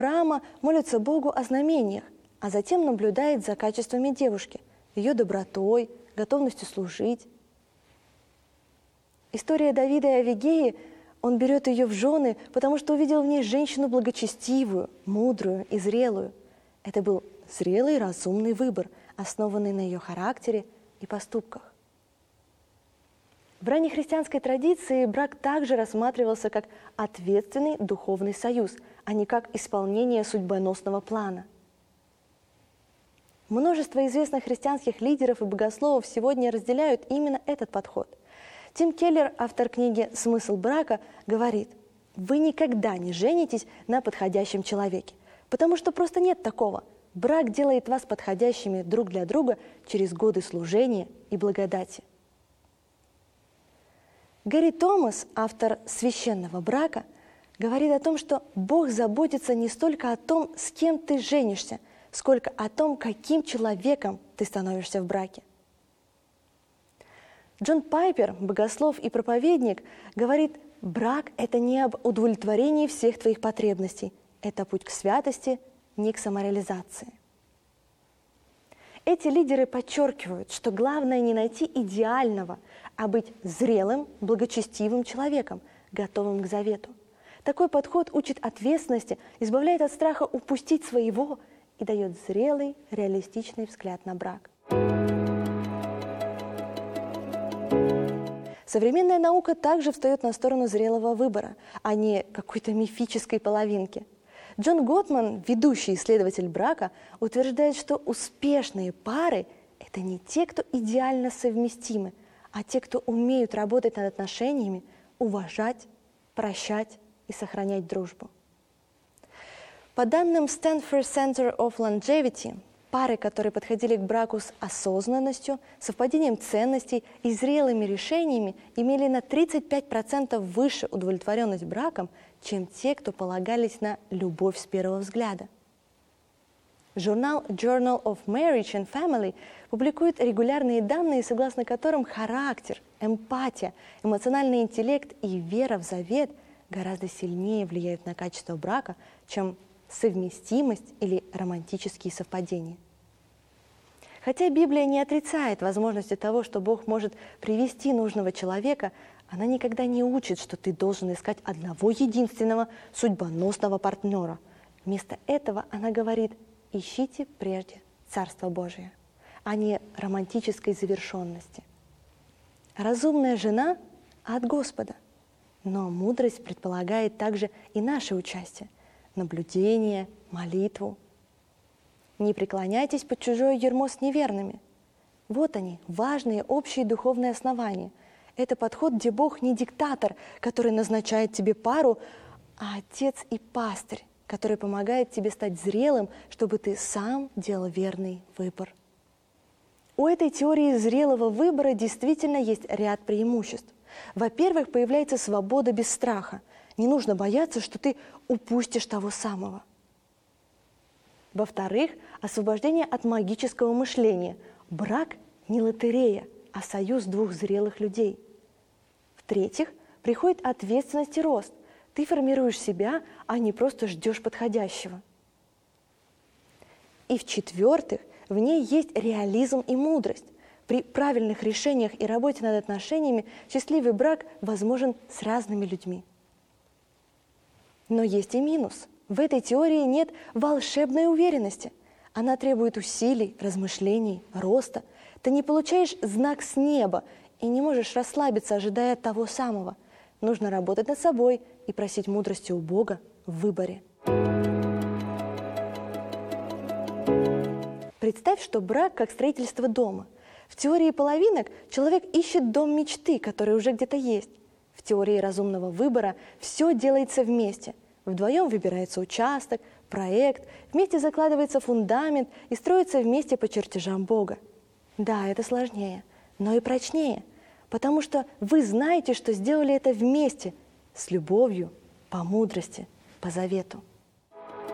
Авраама молится Богу о знамениях, а затем наблюдает за качествами девушки, ее добротой, готовностью служить. История Давида и Авигеи: он берет ее в жены, потому что увидел в ней женщину благочестивую, мудрую и зрелую. Это был зрелый, разумный выбор, основанный на ее характере и поступках. В раннехристианской традиции брак также рассматривался как ответственный духовный союз, а не как исполнение судьбоносного плана. Множество известных христианских лидеров и богословов сегодня разделяют именно этот подход. Тим Келлер, автор книги «Смысл брака», говорит: «Вы никогда не женитесь на подходящем человеке, потому что просто нет такого. Брак делает вас подходящими друг для друга через годы служения и благодати». Гэри Томас, автор «Священного брака», говорит о том, что Бог заботится не столько о том, с кем ты женишься, сколько о том, каким человеком ты становишься в браке. Джон Пайпер, богослов и проповедник, говорит: брак – это не об удовлетворении всех твоих потребностей, это путь к святости, не к самореализации. Эти лидеры подчеркивают, что главное не найти идеального, а быть зрелым, благочестивым человеком, готовым к завету. Такой подход учит ответственности, избавляет от страха упустить своего и дает зрелый, реалистичный взгляд на брак. Современная наука также встает на сторону зрелого выбора, а не какой-то мифической половинки. Джон Готман, ведущий исследователь брака, утверждает, что успешные пары – это не те, кто идеально совместимы, а те, кто умеют работать над отношениями, уважать, прощать и сохранять дружбу. По данным Stanford Center of Longevity, пары, которые подходили к браку с осознанностью, совпадением ценностей и зрелыми решениями, имели на 35% выше удовлетворенность браком, чем те, кто полагались на любовь с первого взгляда. Журнал Journal of Marriage and Family публикует регулярные данные, согласно которым характер, эмпатия, эмоциональный интеллект и вера в завет гораздо сильнее влияют на качество брака, чем совместимость или романтические совпадения. Хотя Библия не отрицает возможности того, что Бог может привести нужного человека, она никогда не учит, что ты должен искать одного единственного судьбоносного партнера. Вместо этого она говорит: ищите прежде Царство Божие, а не романтической завершенности. Разумная жена от Господа, но мудрость предполагает также и наше участие, наблюдение, молитву. Не преклоняйтесь под чужое ярмо с неверными. Вот они, важные общие духовные основания. Это подход, где Бог не диктатор, который назначает тебе пару, а отец и пастырь, который помогает тебе стать зрелым, чтобы ты сам делал верный выбор. У этой теории зрелого выбора действительно есть ряд преимуществ. Во-первых, появляется свобода без страха. Не нужно бояться, что ты упустишь того самого. Во-вторых, освобождение от магического мышления. Брак не лотерея, а союз двух зрелых людей. В-третьих, приходит ответственность и рост. Ты формируешь себя, а не просто ждешь подходящего. И в-четвертых, в ней есть реализм и мудрость. При правильных решениях и работе над отношениями счастливый брак возможен с разными людьми. Но есть и минус. В этой теории нет волшебной уверенности. Она требует усилий, размышлений, роста. Ты не получаешь знак с неба и не можешь расслабиться, ожидая того самого. Нужно работать над собой и просить мудрости у Бога в выборе. Представь, что брак как строительство дома. В теории половинок человек ищет дом мечты, который уже где-то есть. В теории разумного выбора все делается вместе. Вдвоем выбирается участок, проект, вместе закладывается фундамент и строится вместе по чертежам Бога. Да, это сложнее, но и прочнее, потому что вы знаете, что сделали это вместе, с любовью, по мудрости, по завету.